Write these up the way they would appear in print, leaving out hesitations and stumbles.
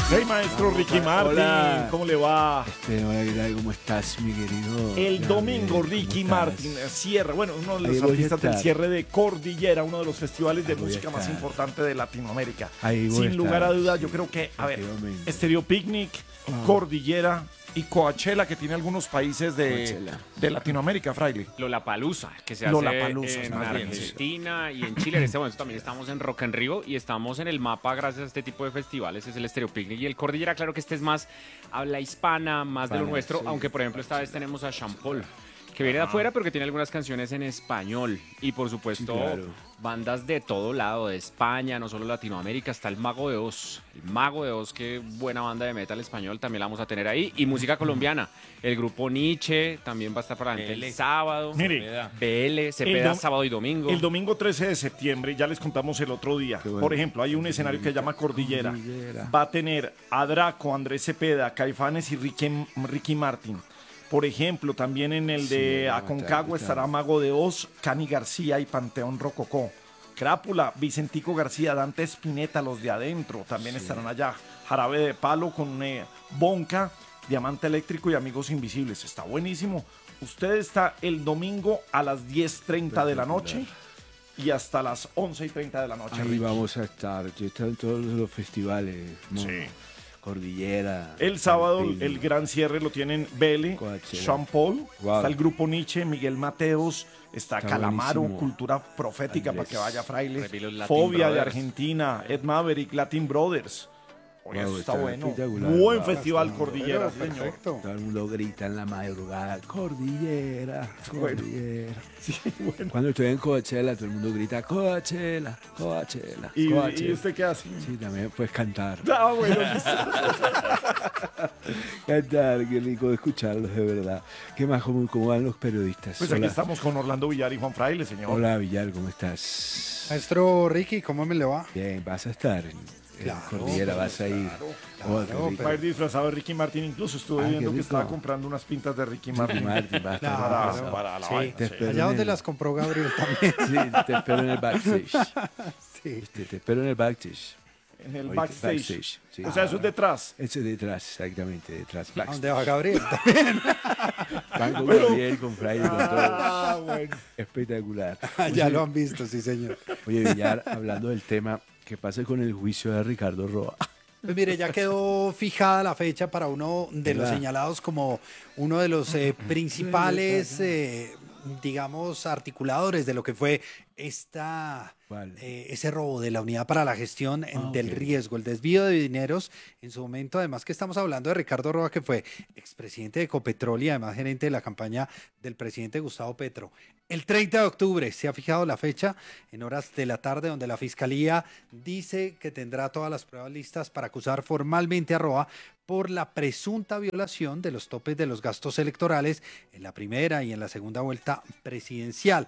Hey, maestro Ricky Martin, Hola. ¿cómo le va? Hola, ¿qué tal? ¿Cómo estás, mi querido? El domingo Gabriel? Ricky ¿Cómo Martin estás? cierra, bueno, uno de Ahí los voy a artistas del estar. cierre de Cordillera, uno de los festivales de Ahí voy a música más estar. importantes de Latinoamérica. Ahí voy a Sin lugar a estar, dudas, sí, yo creo que, a ver, efectivamente. Stereo Picnic, Cordillera y Coachella, que tiene algunos países Coachella. de Latinoamérica, Fraile. Lollapalooza, que se hace Lollapalooza, en más bien, sí. Argentina y en Chile. En este momento también estamos en Rock en Rio y estamos en el mapa gracias a este tipo de festivales. Es el Stereo Picnic y el Cordillera. Claro que este es más habla hispana, más de lo Hispana, nuestro. sí. Aunque, por ejemplo, esta vez tenemos a Sean Paul, que viene de afuera, pero que tiene algunas canciones en español. Y, por supuesto, Claro. bandas de todo lado, de España, no solo Latinoamérica. Está el Mago de Oz. El Mago de Oz, qué buena banda de metal español, también la vamos a tener ahí. Y música colombiana. El grupo Nietzsche también va a estar para la gente el sábado. Mire, BL, Cepeda, dom- sábado y domingo. El domingo 13 de septiembre, ya les contamos el otro día. Qué bueno. Por ejemplo, hay un escenario que se llama Cordillera. Cordillera. Va a tener a Draco, Andrés Cepeda, Caifanes y Ricky Martin. Por ejemplo, también en el Sí, de va a Aconcagua estar. estará Mago de Oz, Cani García y Panteón Rococó. Crápula, Vicentico García, Dante Spinetta, los de adentro, también estarán allá. Jarabe de Palo con Bonca, Diamante Eléctrico y Amigos Invisibles. Está buenísimo. Usted está el domingo a las 10:30 de la noche y hasta las 11:30 de la noche. Ahí Ricky. vamos a estar. Yo he estado en todos los festivales. ¿no? Sí. Cordillera. El sábado, Alpino. el gran cierre lo tienen Bele, Coachella. Sean Paul, Wow. está el grupo Nietzsche, Miguel Mateos, está Está Calamaro, buenísimo. Cultura Profética Andrés. para que vaya Fraile, Revilos Latin Fobia de Brothers. Argentina, Ed Maverick, Latin Brothers. Oye, Wow, eso está está bueno. espectacular. Buen Wow, festival está Cordillera, Pero, señor. perfecto. Todo el mundo grita en la madrugada. Cordillera. Bueno. Cordillera. Sí, bueno. Cuando estoy en Coachella, todo el mundo grita Coachella, Coachella, ¿Y Coachella. usted qué hace? Sí, también puedes cantar. Ah, bueno, listo. Cantar, qué rico escucharlos, de verdad. ¿Qué más? ¿Cómo van los periodistas? Pues aquí Hola. estamos con Orlando Villar y Juan Fraile, señor. Hola, Villar, ¿cómo estás? Maestro Ricky, ¿cómo me le va? Bien, vas a estar en Claro, Cordillera, vas a ir. Oh, qué claro, rico. Va a ir disfrazado de Ricky Martin, incluso estuve Ah, qué viendo que rico. estaba comprando unas pintas de Ricky Martin. Martín, va a estar Claro. disfrazado. Para la Sí. vaina, Te sí. espero Allá en donde el- las compró Gabriel también. Sí, te espero en el backstage. Sí. Te espero en el backstage. En el Oíste, backstage. sí. O sea, eso es detrás. Eso es detrás, exactamente, detrás. ¿A Backstage. dónde va Gabriel? También. Van con Gabriel, con Friday, con todos. Ah, bueno. Espectacular. Ya lo han visto, sí, señor. Oye, Villar, hablando del tema, ¿qué pasa con el juicio de Ricardo Roa? Pues mire, ya quedó fijada la fecha para uno de los ¿Verdad? señalados como uno de los principales, digamos, articuladores de lo que fue ¿Cuál? ese robo de la Unidad para la Gestión del ok. Riesgo, el desvío de dineros en su momento. Además que estamos hablando de Ricardo Roa, que fue expresidente de Ecopetrol y además gerente de la campaña del presidente Gustavo Petro. El 30 de octubre se ha fijado la fecha en horas de la tarde, donde la Fiscalía dice que tendrá todas las pruebas listas para acusar formalmente a Roa por la presunta violación de los topes de los gastos electorales en la primera y en la segunda vuelta presidencial.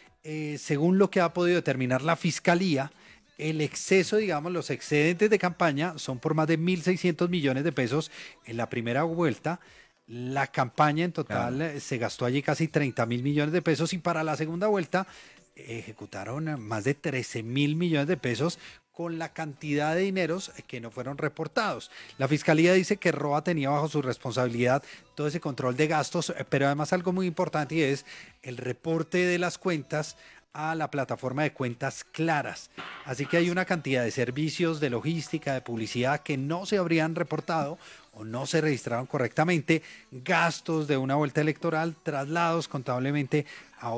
Según lo que ha podido determinar la Fiscalía, el exceso, digamos, los excedentes de campaña son por más de 1.600 millones de pesos en la primera vuelta. La campaña en total se gastó allí casi 30.000 millones de pesos y para la segunda vuelta ejecutaron más de 13.000 millones de pesos con la cantidad de dineros que no fueron reportados. La Fiscalía dice que Roa tenía bajo su responsabilidad todo ese control de gastos, pero además algo muy importante y es el reporte de las cuentas a la plataforma de cuentas claras. Así que hay una cantidad de servicios, de logística, de publicidad que no se habrían reportado o no se registraron correctamente, gastos de una vuelta electoral, traslados contablemente a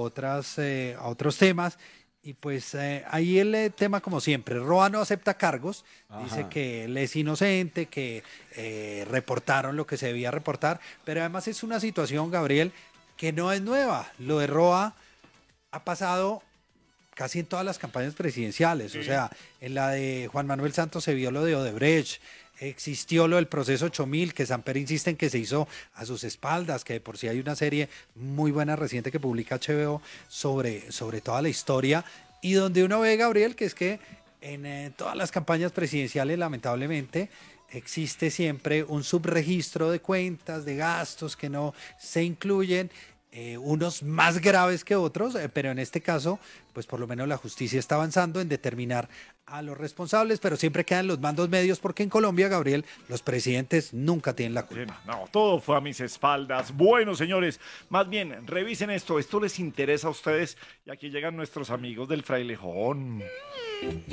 otros temas. Y pues ahí el tema como siempre, Roa no acepta cargos, dice Ajá. que él es inocente, que reportaron lo que se debía reportar, pero además es una situación, Gabriel, que no es nueva. Lo de Roa ha pasado casi en todas las campañas presidenciales, o sea, en la de Juan Manuel Santos se vio lo de Odebrecht, existió lo del proceso 8000, que Samper insiste en que se hizo a sus espaldas, que de por sí hay una serie muy buena reciente que publica HBO sobre toda la historia, y donde uno ve, Gabriel, que es que en todas las campañas presidenciales, lamentablemente, existe siempre un subregistro de cuentas, de gastos que no se incluyen, unos más graves que otros, pero en este caso, pues por lo menos la justicia está avanzando en determinar a los responsables, pero siempre quedan los mandos medios porque en Colombia, Gabriel, los presidentes nunca tienen la culpa. No, todo fue a mis espaldas. Bueno, señores, más bien, revisen esto les interesa a ustedes y aquí llegan nuestros amigos del Frailejón.